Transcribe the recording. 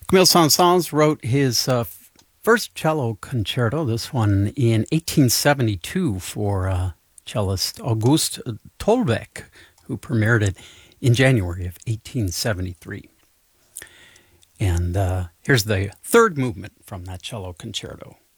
Camille Saint-Saëns wrote his first cello concerto, this one in 1872 for cellist August Tolbeck, who premiered it in January of 1873. And here's the third movement from that cello concerto.